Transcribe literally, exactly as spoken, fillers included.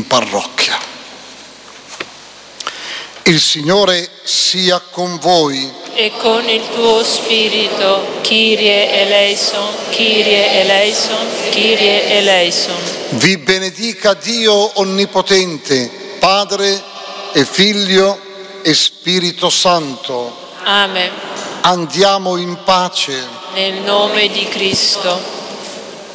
in parrocchia. Il Signore sia con voi. E con il tuo spirito. Kyrie eleison, Kyrie eleison, Kyrie eleison. Vi benedica Dio Onnipotente, Padre e Figlio e Spirito Santo. Amen. Andiamo in pace. Nel nome di Cristo.